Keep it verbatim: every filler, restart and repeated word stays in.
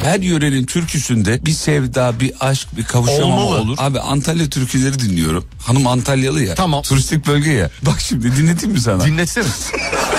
Her yörenin türküsünde bir sevda, bir aşk, bir kavuşamama Olmalı. olur. Abi Antalya türküleri dinliyorum. Hanım Antalyalı ya. Tamam. Turistik bölge ya. Bak şimdi dinleteyim mi sana? Dinletsene.